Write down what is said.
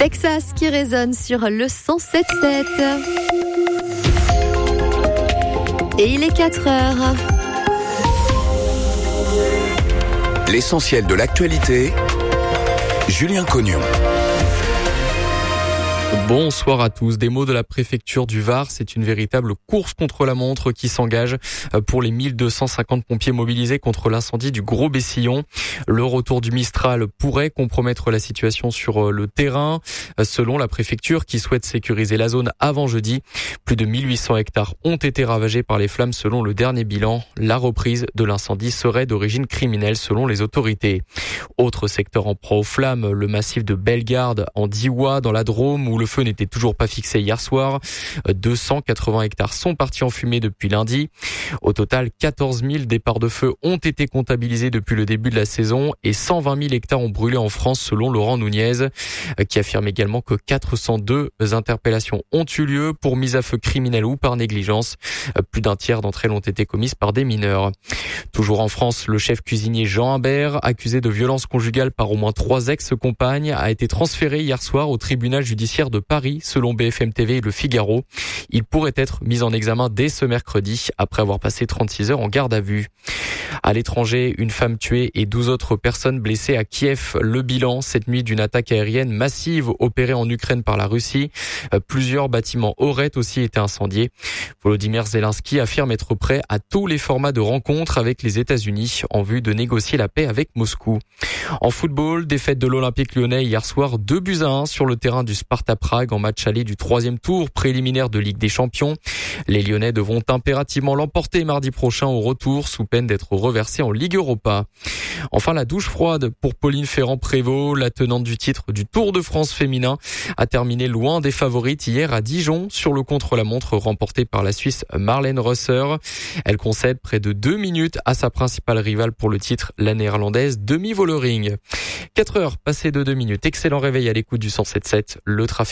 Texas qui résonne sur le 107.7. Et il est 4 heures. L'essentiel de l'actualité, Julien Cognon. Bonsoir à tous. Des mots de la préfecture du Var. C'est une véritable course contre la montre qui s'engage pour les 1250 pompiers mobilisés contre l'incendie du Gros Bessillon. Le retour du Mistral pourrait compromettre la situation sur le terrain. Selon la préfecture qui souhaite sécuriser la zone avant jeudi, plus de 1800 hectares ont été ravagés par les flammes selon le dernier bilan. La reprise de l'incendie serait d'origine criminelle selon les autorités. Autre secteur en proie aux flammes, le massif de Bellegarde en Diois dans la Drôme où le feu n'était toujours pas fixé hier soir. 280 hectares sont partis en fumée depuis lundi. Au total, 14 000 départs de feu ont été comptabilisés depuis le début de la saison et 120 000 hectares ont brûlé en France selon Laurent Nunez, qui affirme également que 402 interpellations ont eu lieu pour mise à feu criminelle ou par négligence. Plus d'un tiers d'entre elles ont été commises par des mineurs. Toujours en France, le chef cuisinier Jean Imbert, accusé de violence conjugale par au moins 3 ex-compagnes, a été transféré hier soir au tribunal judiciaire de Paris, selon BFM TV et Le Figaro. Il pourrait être mis en examen dès ce mercredi, après avoir passé 36 heures en garde à vue. À l'étranger, une femme tuée et 12 autres personnes blessées à Kiev. Le bilan cette nuit d'une attaque aérienne massive opérée en Ukraine par la Russie. Plusieurs bâtiments auraient aussi été incendiés. Volodymyr Zelensky affirme être prêt à tous les formats de rencontres avec les États-Unis en vue de négocier la paix avec Moscou. En football, défaite de l'Olympique lyonnais hier soir, 2-1 sur le terrain du Sparta Prague en match aller du 3e tour préliminaire de Ligue des Champions. Les Lyonnais devront impérativement l'emporter mardi prochain au retour sous peine d'être reversés en Ligue Europa. Enfin, la douche froide pour Pauline Ferrand-Prévot, la tenante du titre du Tour de France féminin, a terminé loin des favorites hier à Dijon sur le contre-la-montre remporté par la Suisse Marlène Rösser. Elle concède près de 2 minutes à sa principale rivale pour le titre, la néerlandaise Demi Vollering. 4 heures passées de 2 minutes. Excellent réveil à l'écoute du 107.7. Le trafic